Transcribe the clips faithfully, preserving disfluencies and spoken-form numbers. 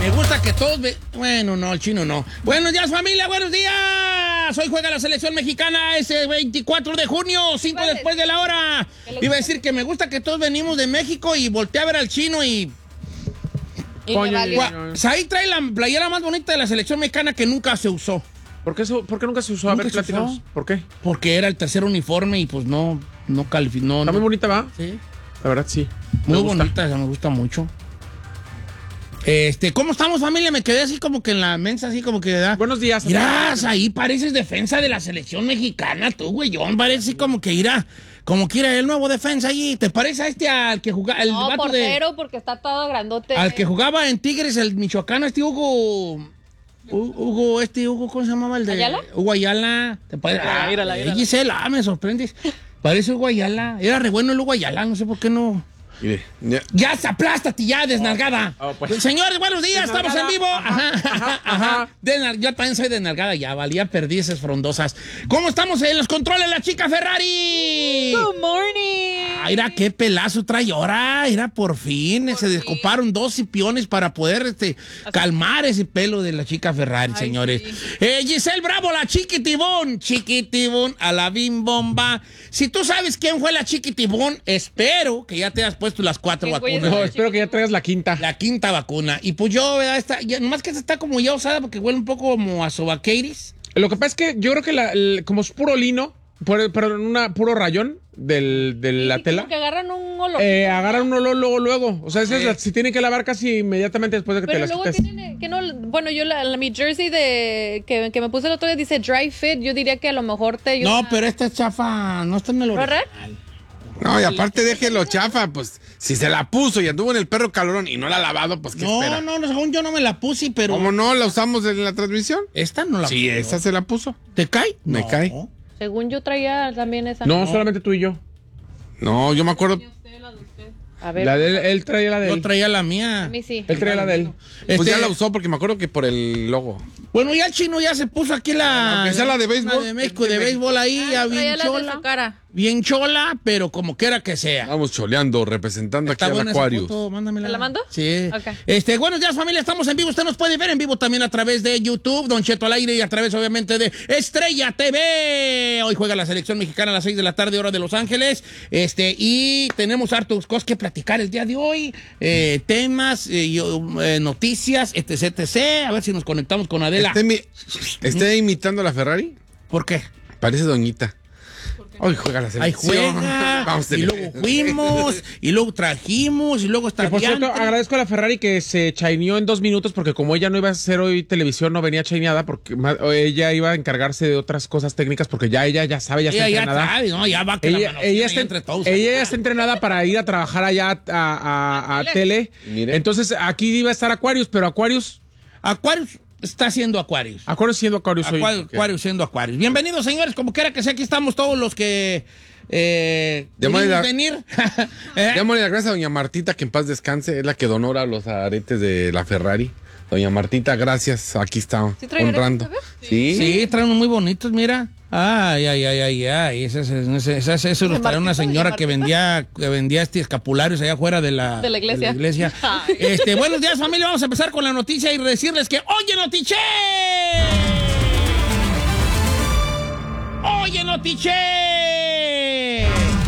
Me gusta que todos... Ve... Bueno, no, el chino no. Buenos días, familia, buenos días. Hoy juega la selección mexicana ese veinticuatro de junio, cinco después de la hora. Iba a decir que me gusta que todos venimos de México y volteé a ver al chino y... y Coño, ahí trae la playera más bonita de la selección mexicana que nunca se usó. ¿Por qué, ¿Por qué nunca se usó? A ver, platícanos. ¿Por qué? Porque era el tercer uniforme y pues no, no calificó. No, Está no. muy bonita, ¿va? Sí. La verdad, sí. Muy bonita, me gusta mucho. Este, ¿cómo estamos, familia? Me quedé así como que en la mensa, así como que da. Buenos días. Mirá, ahí pareces defensa de la selección mexicana, tú, güeyón. Parece como que irá, como que irá el nuevo defensa ahí. ¿Te parece a este al que jugaba? El no, vato portero, de, porque está todo grandote. Al que jugaba en Tigres, el michoacano, este Hugo. Hugo, este Hugo, ¿cómo se llamaba el de? ¿Ayala? Hugo Ayala. ¿Te parece? Ah, Ah, írala, írala. Gisela, me sorprendes. Parece Hugo Ayala. Era re bueno el Hugo Ayala, no sé por qué no. Ya, ya se aplástate ya, desnalgada. Oh, pues. Señores, buenos días, Desnalgada. estamos en vivo. Ajá, ajá, ajá. ajá. Desnar- yo también soy desnalgada, ya valía perdices frondosas. ¿Cómo estamos en los controles, la chica Ferrari? Good morning. Ah, mira qué pelazo trae ahora, mira, por fin Por se fin. descoparon dos cipiones para poder este, calmar ese pelo de la chica Ferrari, Ay, señores. sí. Eh, Giselle Bravo, la chiquitibón, chiquitibón, a la bim bomba. Si tú sabes quién fue la chiquitibón, espero que ya te hayas puesto las cuatro ¿Quién fue vacunas. esa? No, espero que ya traigas la quinta. La quinta vacuna. Y pues yo, ¿verdad? Esta, ya, nomás que esta está como ya usada porque huele un poco como a sobaqueiris. Lo que pasa es que yo creo que la, el- como es puro lino, por- pero en una puro rayón del, de la Sí, tela, como que agarran un olor. eh, agarran un olor luego, luego. O sea, esa es la- se tiene que lavar casi inmediatamente después de que Pero te las luego quites. tienen que no, bueno, yo la, la- mi jersey de que, que me puse el otro día dice dry fit, yo diría que a lo mejor te ayuda. No, pero esta es chafa, no está en el ¿Correr? original. No, y aparte déjelo chafa, pues si se la puso y anduvo en el perro calorón y no la ha lavado, pues ¿qué No, espera? no, no, según yo no me la puse, pero... ¿Cómo no? ¿La usamos en la transmisión? Esta no la Sí, puse. esa se la puso. ¿Te cae? Me No. cae. Según yo traía también esa. No, solamente tú y yo. No, yo me acuerdo. A ver. La de él, él traía la de Yo él. traía la A mía. mí sí. Él traía la de él. Pues Este, ya la usó porque me acuerdo que por el logo. Bueno, ya el chino ya se puso aquí la... Aunque sea la de béisbol. La de México, de béisbol ahí, ya bien Traía la de chola. su cara. Bien chola, pero como quiera que sea. Vamos choleando, representando aquí Está al buena esa Aquarius. foto, mándamela. ¿Te la mando? Sí. Ok. Este, buenos días, familia, estamos en vivo. Usted nos puede ver en vivo también a través de YouTube, Don Cheto al aire, y a través, obviamente, de Estrella T V. Hoy juega la selección mexicana a las seis de la tarde, hora de Los Ángeles. Este, y tenemos hartos cosas que platicar el día de hoy. Eh, temas, eh, yo, eh, noticias, etc, etcétera. A ver si nos conectamos con Adela. ¿Esté, imi- ¿Esté imitando a la Ferrari? ¿Por qué? Parece doñita. Hoy juega la Ahí selección. juega, Vamos a y tener- luego fuimos, y luego trajimos, y luego está Que por cierto, diantre. agradezco a la Ferrari que se chaineó en dos minutos porque como ella no iba a hacer hoy televisión, no venía chaineada porque ma- ella iba a encargarse de otras cosas técnicas porque ya ella ya sabe, ya está Ella ya entrenada. sabe, ¿no? Ya va que la Ella, manosean ella ahí está, entre todos. ella ya está entrenada para ir a trabajar allá a, a- a- a tele. Mire. Entonces aquí iba a estar Aquarius, pero Aquarius, Aquarius está haciendo Aquarius. Aquarius siendo Aquarius hoy. Aquarius, Aquarius siendo Aquarius. Bienvenidos, señores, como quiera que sea, aquí estamos todos los que eh, Démosle pudimos la- venir. ¿Eh? Démosle las gracias a doña Martita, que en paz descanse. Es la que donó ahora los aretes de la Ferrari. Doña Martita, gracias. Aquí está, ¿Sí trae honrando. aretes, Sí. Sí, traen unos muy bonitos, mira. Ay, ay, ay, ay, ay. Ese, ese, ese, ese, ese, eso los traía una señora que vendía, que vendía este escapularios allá afuera de la, De la iglesia. iglesia. Ay. Este, buenos días, familia. Vamos a empezar con la noticia y decirles que, oye, Notiche. Oye, Notiche.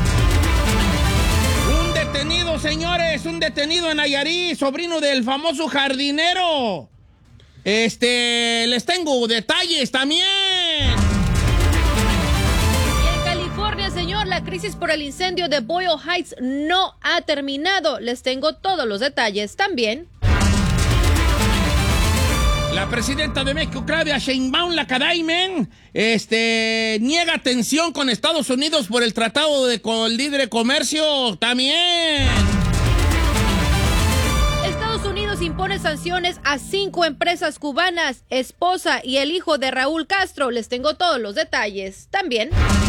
Un detenido, señores, un detenido en Nayarit, sobrino del famoso jardinero. Este, les tengo detalles también. Y en California, señor, la crisis por el incendio de Boyle Heights no ha terminado. Les tengo todos los detalles también. La presidenta de México, Claudia Sheinbaum Lacadaimen, este, niega tensión con Estados Unidos por el Tratado de Co- Libre Comercio también. Estados Unidos impone sanciones a cinco empresas cubanas, esposa y el hijo de Raúl Castro. Les tengo todos los detalles también.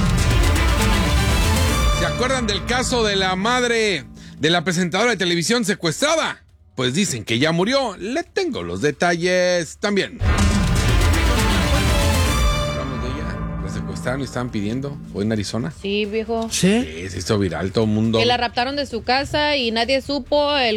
¿Se acuerdan del caso de la madre de la presentadora de televisión secuestrada? Pues dicen que ya murió. Le tengo los detalles también. Hablamos de ella. La secuestraron y estaban pidiendo. Fue en Arizona. Sí, viejo. ¿Sí? Sí, se hizo viral todo el mundo. Que la raptaron de su casa y nadie supo. El